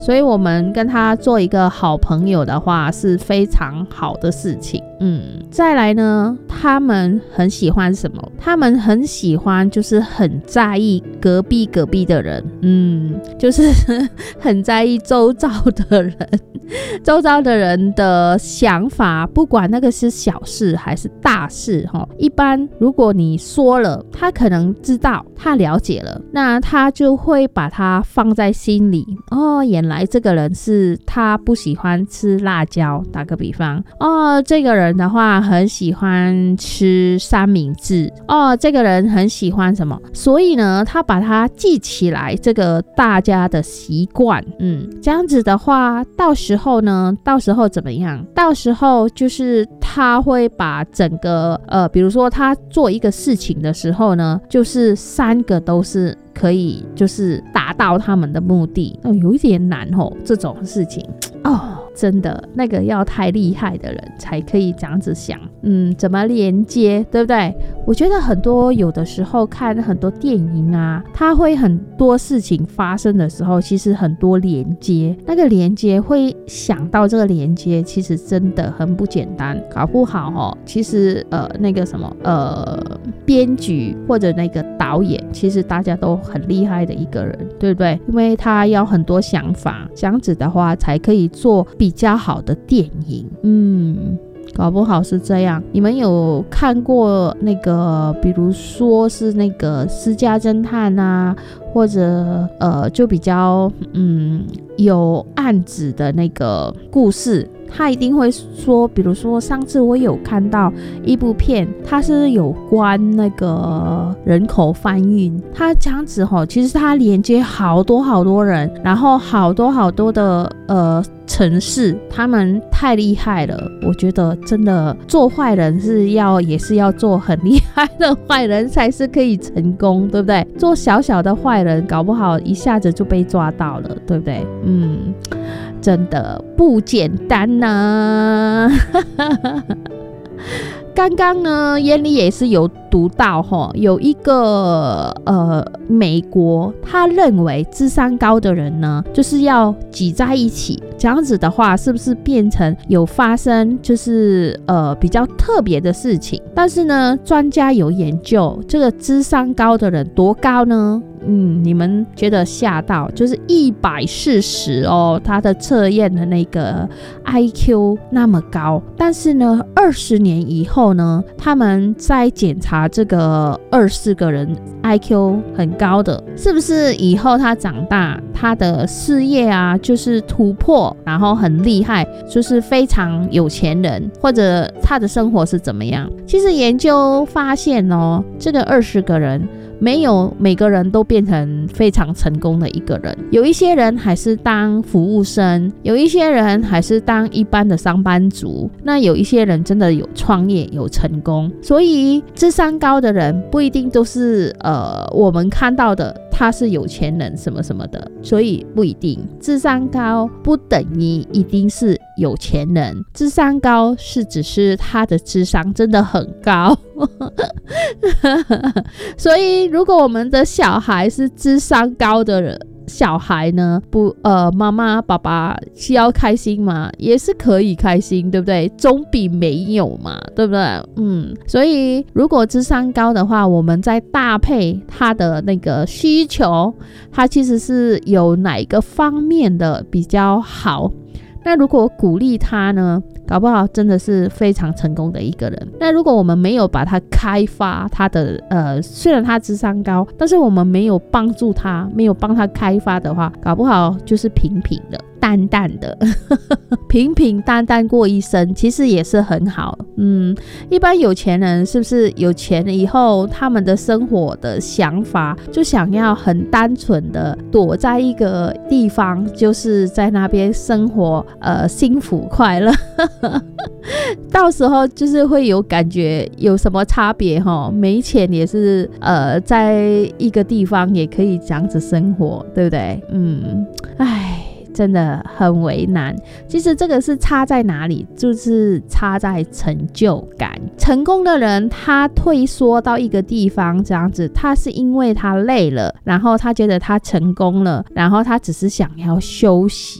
所以我们跟他做一个好朋友的话是非常好的事情。再来呢，他们很喜欢什么？他们很喜欢就是很在意隔壁的人，就是很在意周遭的人的想法，不管那个是小事还是大事。一般如果你说了，他可能知道，他了解了，那他就会把它放在心里。原来这个人是他不喜欢吃辣椒，打个比方，这个人的话很喜欢吃三明治，这个人很喜欢什么，所以呢他把它记起来，这个大家的习惯。这样子的话，到时候怎么样？到时候就是他会把整个比如说他做一个事情的时候呢，就是3个都是可以就是达到他们的目的。有一点难这种事情真的那个要太厉害的人才可以这样子想。怎么连接，对不对？我觉得很多有的时候看很多电影啊，它会很多事情发生的时候，其实很多连接，那个连接会想到这个连接，其实真的很不简单。搞不好其实那个什么编剧或者那个导演，其实大家都很厉害的一个人，对不对？因为他要很多想法，这样子的话才可以做比较好的电影。搞不好是这样。你们有看过那个比如说是那个私家侦探啊，或者就比较有案子的那个故事，他一定会说，比如说上次我有看到一部片，它是有关那个人口贩运，它这样子其实它连接好多人，然后好多的城市，他们太厉害了。我觉得真的做坏人也是要做很厉害的坏人才是可以成功，对不对？做小小的坏人搞不好一下子就被抓到了，对不对？真的不简单呢。刚刚呢，眼里也是有读到有一个美国，他认为智商高的人呢，就是要挤在一起，这样子的话，是不是变成有发生就是比较特别的事情？但是呢，专家有研究，这个智商高的人多高呢？你们觉得吓到，就是140他的测验的那个 IQ 那么高，但是呢20年以后呢，他们在检查这个24个人 IQ 很高的，是不是以后他长大，他的事业啊就是突破，然后很厉害，就是非常有钱人，或者他的生活是怎么样？其实研究发现这个20个人没有每个人都变成非常成功的一个人，有一些人还是当服务生，有一些人还是当一般的上班族，那有一些人真的有创业有成功。所以智商高的人不一定都是我们看到的他是有钱人什么什么的，所以不一定智商高不等于一定是有钱人，智商高是只是他的智商真的很高。所以如果我们的小孩是智商高的人，小孩呢妈妈爸爸需要开心嘛，也是可以开心，对不对？总比没有嘛，对不对？所以如果智商高的话，我们再搭配他的那个需求，他其实是有哪一个方面的比较好，那如果鼓励他呢，搞不好真的是非常成功的一个人。那如果我们没有把他开发他的虽然他智商高，但是我们没有帮助他，没有帮他开发的话，搞不好就是平平的淡淡的平平淡淡过一生，其实也是很好。一般有钱人是不是有钱以后，他们的生活的想法就想要很单纯的躲在一个地方，就是在那边生活幸福快乐到时候就是会有感觉有什么差别没钱也是在一个地方也可以这样子生活，对不对？ 真的很为难。其实这个是差在哪里，就是差在成就感。成功的人他退缩到一个地方这样子，他是因为他累了，然后他觉得他成功了，然后他只是想要休息，